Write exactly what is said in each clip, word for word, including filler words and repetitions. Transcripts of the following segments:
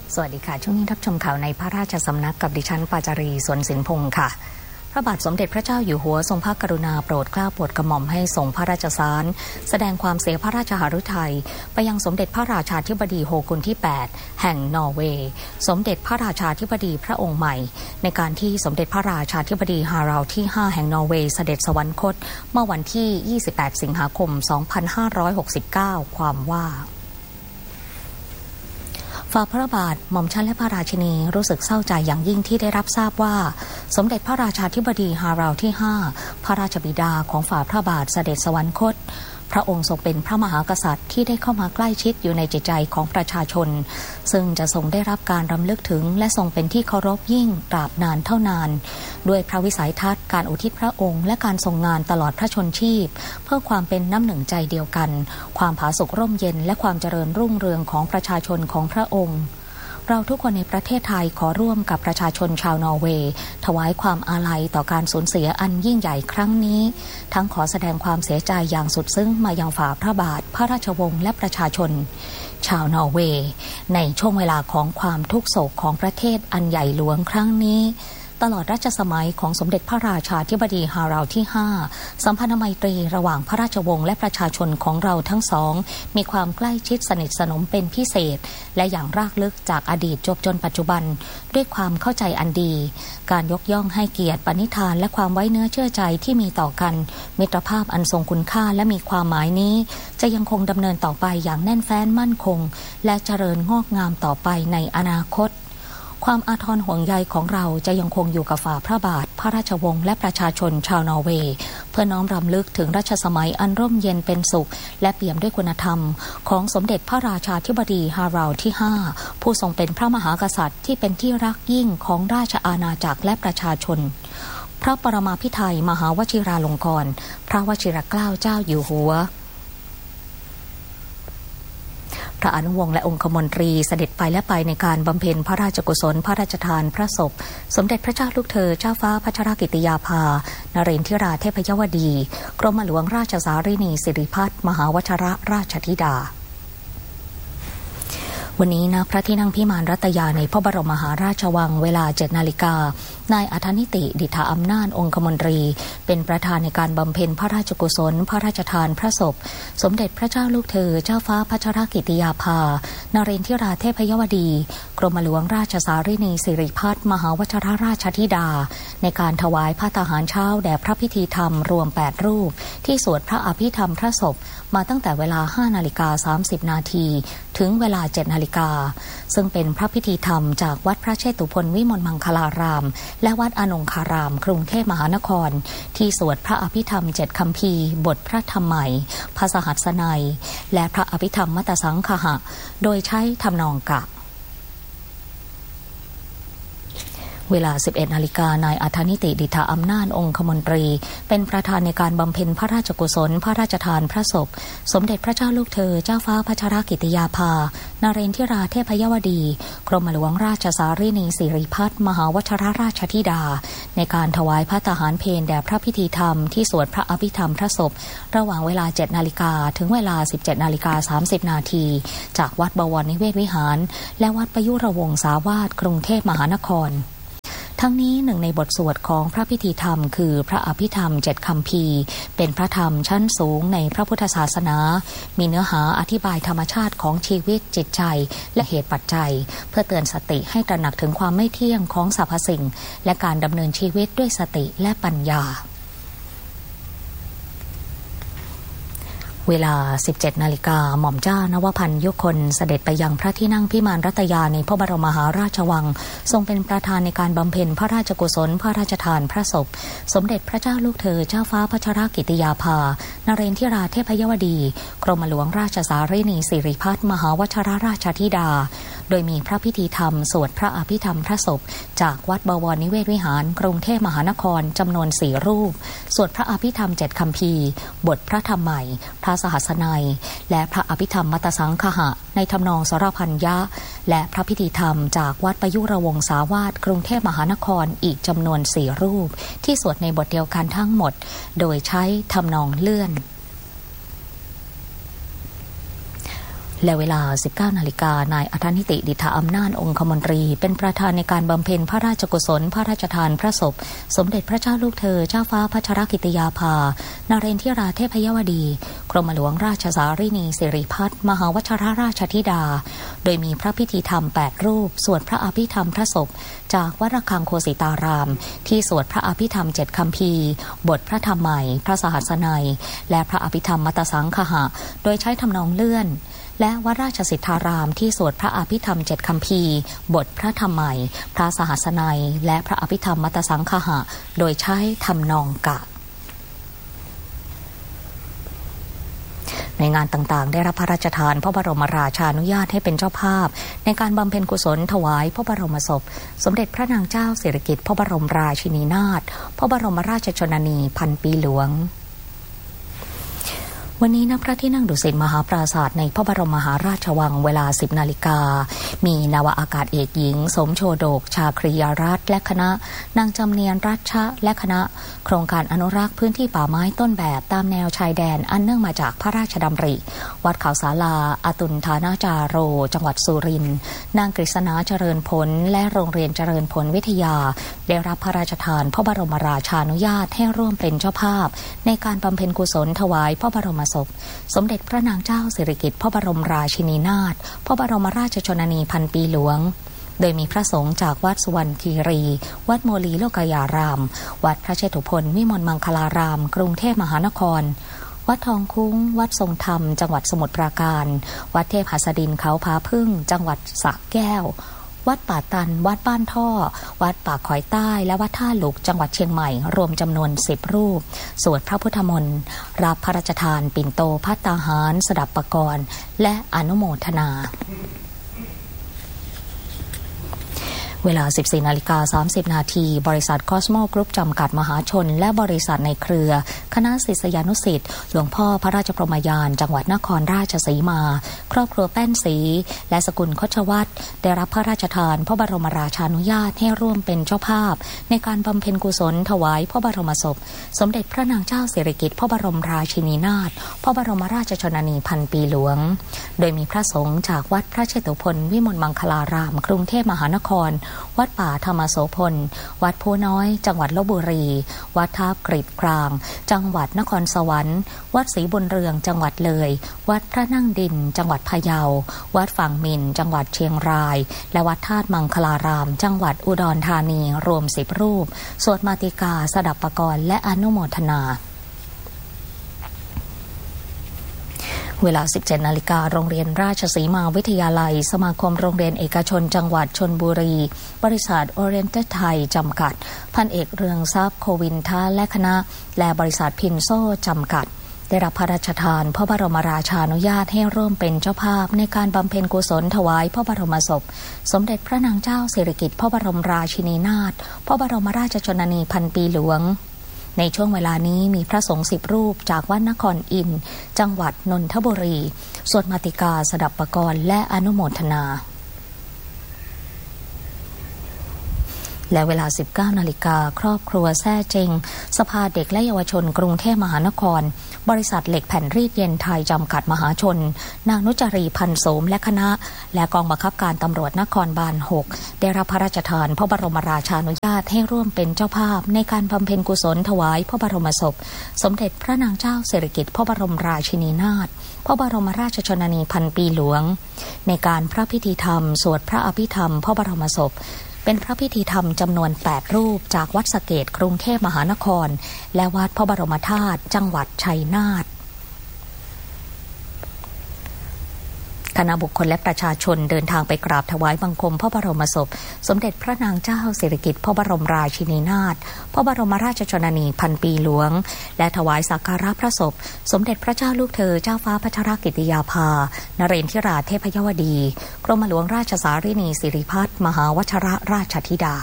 สวัสดีค่ะช่วงนี้รับชมข่าวในพระราชสำนักกับดิฉันปาจารีสวนสินพงศ์ค่ะพระบาทสมเด็จพระเจ้าอยู่หัวทรงพระกรุณาโปรดเกล้าโปรดกระหม่อมให้ทรงพระราชสารแสดงความเสียพระราชหฤทัยไปยังสมเด็จพระราชาธิบดีโฮกุนที่แปดแห่งนอร์เวย์สมเด็จพระราชาธิบดีพระองค์ใหม่ในการที่สมเด็จพระราชาธิบดีฮาราลด์ที่ห้าแห่งนอร์เวย์เสด็จสวรรคตเมื่อวันที่ยี่สิบแปดสิงหาคมสองพันห้าร้อยหกสิบเก้าความว่าฝ่าพระบาทหม่อมชันและพระราชินีรู้สึกเศร้าใจอย่างยิ่งที่ได้รับทราบว่าสมเด็จพระราชาธิบดีฮาราลด์ที่ห้าพระราชบิดาของฝ่าพระบาทเสด็จสวรรคตพระองค์ทรงเป็นพระมหากษัตริย์ที่ได้เข้ามาใกล้ชิดอยู่ในจิตใจของประชาชนซึ่งจะทรงได้รับการรำลึกถึงและทรงเป็นที่เคารพยิ่งตราบนานเท่านานด้วยพระวิสัยทัศน์การอุทิศพระองค์และการทรงงานตลอดพระชนชีพเพื่อความเป็นน้ำหนึ่งใจเดียวกันความผาสุกร่มเย็นและความเจริญรุ่งเรืองของประชาชนของพระองค์เราทุกคนในประเทศไทยขอร่วมกับประชาชนชาวนอร์เวย์ถวายความอาลัยต่อการสูญเสียอันยิ่งใหญ่ครั้งนี้ทั้งขอแสดงความเสียใจอย่างสุดซึ้งมายังฝ่าพระบาทพระราชวงศ์และประชาชนชาวนอร์เวย์ในช่วงเวลาของความทุกโศกของประเทศอันใหญ่หลวงครั้งนี้ตลอดรัชสมัยของสมเด็จพระราชาธิบดีฮาราลด์ที่ห้าสัมพันธไมตรีระหว่างพระราชวงศ์และประชาชนของเราทั้งสองมีความใกล้ชิดสนิทสนมเป็นพิเศษและอย่างรากลึกจากอดีตจบจนปัจจุบันด้วยความเข้าใจอันดีการยกย่องให้เกียรติปณิธานและความไว้เนื้อเชื่อใจที่มีต่อกันมิตรภาพอันทรงคุณค่าและมีความหมายนี้จะยังคงดำเนินต่อไปอย่างแน่นแฟ้นมั่นคงและเจริญงอกงามต่อไปในอนาคตความอาทรห่วงใยของเราจะยังคงอยู่กับฝ่าพระบาทพระราชวงศ์และประชาชนชาวนอร์เวย์เพื่อน้อมรำลึกถึงรัชสมัยอันร่มเย็นเป็นสุขและเปี่ยมด้วยคุณธรรมของสมเด็จพระราชาธิบดีฮาราลด์ที่ห้าผู้ทรงเป็นพระมหากษัตริย์ที่เป็นที่รักยิ่งของราชอาณาจักรและประชาชนพระปรมาภิไธยมหาวชิราลงกรณ์พระวชิรเกล้าเจ้าอยู่หัวพระอนุวงศ์และองคมนตรีเสด็จไปและไปในการบำเพ็ญพระราชกุศลพระราชทานพระศพสมเด็จพระเจ้าลูกเธอเจ้าฟ้าพัชรกิติยาภานเรนทิราเทพยวดีกรมหลวงราชสารินีสิริพัฒน์มหาวชรราชธิดาวันนี้นะพระที่นั่งพิมานรัตยาในพระบรมมหาราชวังเวลา เจ็ดนาฬิกานายอัธนิติดิษฐาอำนาจองคมนตรีเป็นประธานในการบำเพ็ญพระราชกุศลพระราชทานพระศพสมเด็จพระเจ้าลูกเธอเจ้าฟ้าพัชรกิติยาภานเรนทิราเทพยวดีกรมหลวงราชสารินีสิริพัฒน์มหาวชรราชธิดาในการถวายพระทหารเช้าแด่พระพิธีธรรมรวมแปดรูปที่สวดพระอภิธรรมพระศพมาตั้งแต่เวลา ห้านาฬิกาสามสิบนาทีถึงเวลา เจ็ดนาฬิกาซึ่งเป็นพระพิธีธรรมจากวัดพระเชตุพนวิมลมังคลารามและวัดอนงคารามกรุงเทพมหานครที่สวดพระอภิธรรมเจ็ดคัมภีร์บทพระธรรมใหม่พระสหัสนัยและพระอภิธรรมมัตตสังคหะโดยใช้ทำนองกะเวลา สิบเอ็ดนาฬิกานายอัธนิติดิษฐาอำนาจองคมนตรีเป็นประธานในการบำเพ็ญพระราชกุศลพระราชทานพระศพสมเด็จพระเจ้าลูกเธอเจ้าฟ้าพัชรกิติยาภานเรนทิราเทพยวดีกรมหลวงราชสารินีสิริพัฒน์มหาวชรราชธิดาในการถวายพระทหารเพลแด่พระพิธีธรรมที่สวดพระอภิธรรมพระศพระหว่างเวลา เจ็ดนาฬิกาถึงเวลา สิบเจ็ดนาฬิกาสามสิบนาทีจากวัดบวรนิเวศวิหารและวัดประยุรวงศาวาสกรุงเทพมหานครทั้งนี้หนึ่งในบทสวดของพระพิธีธรรมคือพระอภิธรรมเจ็ดคัมภีร์เป็นพระธรรมชั้นสูงในพระพุทธศาสนามีเนื้อหาอธิบายธรรมชาติของชีวิตจิตใจและเหตุปัจจัยเพื่อเตือนสติให้ตระหนักถึงความไม่เที่ยงของสรรพสิ่งและการดำเนินชีวิตด้วยสติและปัญญาเวลา สิบเจ็ดนาฬิกาหม่อมเจ้านวพันธ์ยุคนเสด็จไปยังพระที่นั่งพิมานรัตยาในพระบรมมหาราชวังทรงเป็นประธานในการบำเพ็ญพระราชกุศลพระราชทานพระศพสมเด็จพระเจ้าลูกเธอเจ้าฟ้าพัชรกิติยาภานเรนทิราเทพยวดีกรมหลวงราชสารินีสิริพัฒน์มหาวชรราชธิดาโดยมีพระพิธีธรรมสวดพระอภิธรรมพระศพจากวัดบวรนิเวศวิหารกรุงเทพมหานครจำนวนสี่รูปสวดพระอภิธรรมเจ็ดคัมภีร์บทพระธรรมใหม่พระสหัสนัยและพระอภิธรรมมัตตสังคหะในทำนองสรพัญญะและพระพิธีธรรมจากวัดประยุรวงศาวาสกรุงเทพมหานครอีกจำนวนสี่รูปที่สวดในบทเดียวกันทั้งหมดโดยใช้ทำนองเลื่อนและเวลา สิบเก้านาฬิกา นายอัธนิติดิษฐอำนาจองคมนตรีเป็นประธานในการบำเพ็ญพระราชกุศลพระราชทานพระศพสมเด็จพระเจ้าลูกเธอเจ้าฟ้าพัชรกิติยาภานเรนทิราเทพยวดีกรมหลวงราชสารินีสิริพัฒน์มหาวชิรราชธิดาโดยมีพระพิธีธรรมแปดรูปสวดพระอภิธรรมพระศพจากวัดระฆังโคสิตารามที่สวดพระอภิธรรมเจ็ดคัมภีร์บทพระธรรมใหม่พระสหัสนัยและพระอภิธรรมมัตตสังคหะโดยใช้ทำนองเลื่อนและวัดราชสิทธารามที่สวดพระอภิธรรมเจ็ดคัมภีร์บทพระธรรมใหม่พระสหัสนัยและพระอภิธรรมมัตตสังคหะโดยใช้ทำนองกะในงานต่างๆได้รับพระราชทานพระบรมราชานุญาตให้เป็นเจ้าภาพในการบำเพ็ญกุศลถวายพระบรมศพสมเด็จพระนางเจ้าสิริกิติ์พระบรมราชินีนาถพระบรมราชชนนีพันปีหลวงวันนี้ณพระที่นั่งดุสิตมหาปราสาทในพระบรมมหาราชวังเวลา สิบนาฬิกามีนาวาอากาศเอกหญิงสมโชโดกชาครียรัตน์และคณะนางจำเนียนรัชะและคณะโครงการอนุรักษ์พื้นที่ป่าไม้ต้นแบบตามแนวชายแดนอันเนื่องมาจากพระราชดำริวัดเขาศาลาอตุลธานาจาโรจังหวัดสุรินทร์นางกฤษณาเจริญผลและโรงเรียนเจริญผลวิทยาได้รับพระราชทานพระบรมราชานุญาตให้ร่วมเป็นเจ้าภาพในการบำเพ็ญกุศลถวายพระบรมศพสมเด็จพระนางเจ้าสิริกิติ์พระบรมราชินีนาถพระบรมราชชนนีพันปีหลวงโดยมีพระสงฆ์จากวัดสุวรรณคีรีวัดโมลีโลกยารามวัดพระเชตุพนวิมลมังคลารามกรุงเทพมหานครวัดทองคุ้งวัดทรงธรรมจังหวัดสมุทรปราการวัดเทพหัสดินเขาพาพึ่งจังหวัดสระแก้ววัดป่าตันวัดบ้านท่อวัดป่าขอยใต้และวัดท่าหลุกจังหวัดเชียงใหม่รวมจำนวนสิบรูปสวดพระพุทธมนต์รับพระราชทานปิ่นโตภัตตาหารสดับปกรณ์และอนุโมทนาเวลา สิบสี่นาฬิกาสามสิบนาทีบริษัทคอสโมกรุ๊ปจำกัดมหาชนและบริษัทในเครือคณะศิษยานุศิษย์หลวงพ่อพระราชพรหมยานจังหวัดนครราชสีมาครอบครัวแป้นศรีและสกุลคชวัตรได้รับพระราชทานพระบรมราชานุญาตให้ร่วมเป็นเจ้าภาพในการบำเพ็ญกุศลถวายพระบรมศพสมเด็จพระนางเจ้าสิริกิติ์พระบรมราชินีนาถพระบรมราชชนนีพันปีหลวงโดยมีพระสงฆ์จากวัดพระเชตุพนวิมลมังคลารามกรุงเทพมหานครวัดป่าธรรมโสพลวัดโพน้อยจังหวัดลพบุรีวัดท่ากรีดกลางจังหวัดนครสวรรค์วัดศรีบุญเรืองจังหวัดเลยวัดพระนั่งดินจังหวัดพะเยาวัดฝั่งมินจังหวัดเชียงรายและวัดธาตุมังคลารามจังหวัดอุดรธานีรวมสิบรูปสวดมาติกาสดับปกรณ์และอนุโมทนาเวลา สิบเจ็ดนาฬิกาโรงเรียนราชสีมาวิทยาลัยสมาคมโรงเรียนเอกชนจังหวัดชลบุรีบริษัทโอเรียนเต็ดไทยจำกัดพันเอกเรืองทรัพย์โควินทาและคณะและบริษัทพินโซจำกัดได้รับพระราชทานพระบรมราชานุญาตให้ร่วมเป็นเจ้าภาพในการบำเพ็ญกุศลถวายพระบรมศพสมเด็จพระนางเจ้าสิริกิติ์พระบรมราชินีนาถพระบรมราชชนนีพันปีหลวงในช่วงเวลานี้มีพระสงฆ์สิบรูปจากวัดนครอินทร์จังหวัดนนทบุรีสวดมาติกาสดับปกรณ์และอนุโมทนาและเวลา สิบเก้านาฬิกาครอบครัวแซ่เจงสภาเด็กและเยาวชนกรุงเทพมหานครบริษัทเหล็กแผ่นรีดเย็นไทยจำกัดมหาชนนางนุจรีพันโสมและคณะและกองบังคับการตำรวจนครบาลหกได้รับพระราชทานพระบรมราชานุญาตให้ร่วมเป็นเจ้าภาพในการบำเพ็ญกุศลถวายพระบรมศพสมเด็จพระนางเจ้าสิริกิติ์พระบรมราชินีนาถพระบรมราชชนนีพันปีหลวงในการพระพิธีธรรมสวดพระอภิธรรมพระบรมศพเป็นพระพิธีธรรมจำนวนแปดรูปจากวัดสะเกษกรุงเทพมหานครและวัดพระบรมธาตุจังหวัดชัยนาทคณะบุคคลและประชาชนเดินทางไปกราบถวายบังคมพระบรมศพสมเด็จพระนางเจ้าสิริกิติ์พระบรมราชินีนาถพระบรมราชชนนีพันปีหลวงและถวายสักการะพระศพสมเด็จพระเจ้าลูกเธอเจ้าฟ้าพัชรกิติยาภานเรนทิราเทพยวดีกรมหลวงราชสารินีสิริพัฒน์มหาวชิรราชธิดา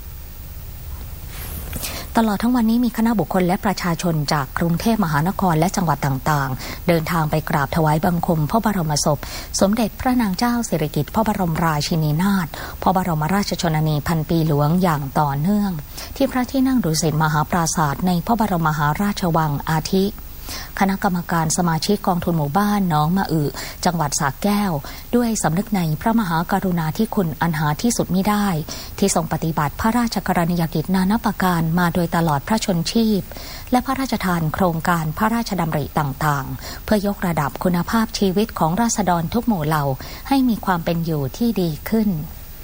ตลอดทั้งวันนี้มีคณะบุคคลและประชาชนจากกรุงเทพมหานครและจังหวัดต่างๆเดินทางไปกราบถวายบังคมพระบรมศพสมเด็จพระนางเจ้าสิริกิติ์พระบรมราชินีนาถพระบรมราชชนนีพันปีหลวงอย่างต่อเนื่องที่พระที่นั่งดุสิตมหาปราสาทในพระบรมมหาราชวังอาทิคณะกรรมการสมาชิกกองทุนหมู่บ้านหนองมะอึจังหวัดสระแก้วด้วยสำนึกในพระมหากรุณาธิคุณอันหาที่สุดมิได้ที่ทรงปฏิบัติพระราชกรณียกิจนานาประการมาโดยตลอดพระชนชีพและพระราชทานโครงการพระราชดำริต่างๆเพื่อยกระดับคุณภาพชีวิตของราษฎรทุกหมู่เหล่าให้มีความเป็นอยู่ที่ดีขึ้น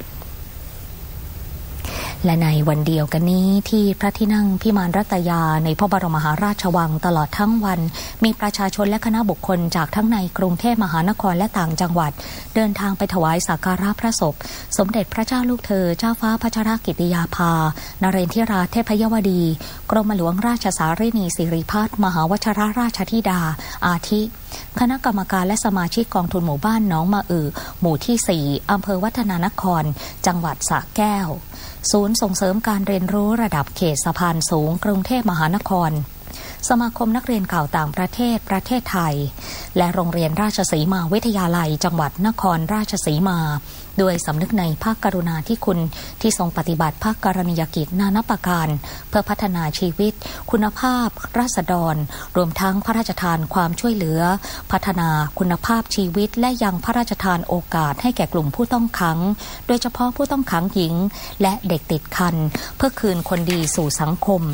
และในวันเดียวกันนี้ที่พระที่นั่งพิมานรัตยาในพระบรมมหาราชวังตลอดทั้งวันมีประชาชนและคณะบุคคลจากทั้งในกรุงเทพมหานครและต่างจังหวัดเดินทางไปถวายสักการะพระศพสมเด็จพระเจ้าลูกเธอเจ้าฟ้าพัชรกิติยาภานเรนทิราเทพยวดีกรมหลวงราชสารินีสิริพัฒน์มหาวชิรราชธิดาอาทิคณะกรรมการและสมาชิกกองทุนหมู่บ้านหนองมะอึหมู่ที่สี่อำเภอวัฒนานครจังหวัดสระแก้วศูนย์ส่งเสริมการเรียนรู้ระดับเขตสะพานสูงกรุงเทพมหานครสมาคมนักเรียนข่าวต่างประเทศประเทศไทยและโรงเรียนราชสีมาวิทยาลัยจังหวัดนครราชสีมาด้วยสำนึกในพระกรุณาธิคุณที่ทรงปฏิบัติพระกรณียกิจนานาประการเพื่อพัฒนาชีวิตคุณภาพราษฎรรวมทั้งพระราชทานความช่วยเหลือพัฒนาคุณภาพชีวิตและยังพระราชทานโอกาสให้แก่กลุ่มผู้ต้องขังโดยเฉพาะผู้ต้องขังหญิงและเด็กติดครรภ์เพื่อคืนคนดีสู่สังคม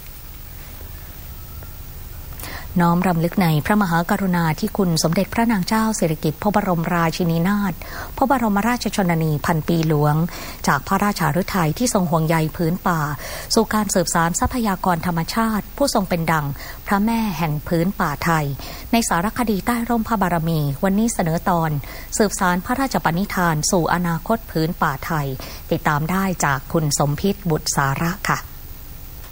น้อมรำลึกในพระมหากรุณาธิคุณสมเด็จพระนางเจ้าสิริกิติ์พระบรมราชินีนาถพระบรมราชชนนีพันปีหลวงจากพระราชาฤทัยที่ทรงห่วงใยพื้นป่าสู่การสืบสานทรัพยากรธรรมชาติผู้ทรงเป็นดั่งพระแม่แห่งพื้นป่าไทยในสารคดีใต้ร่มพระบารมีวันนี้เสนอตอนสืบสานพระราชปณิธานสู่อนาคตพื้นป่าไทยติดตามได้จากคุณสมพิษบุตรสาระค่ะ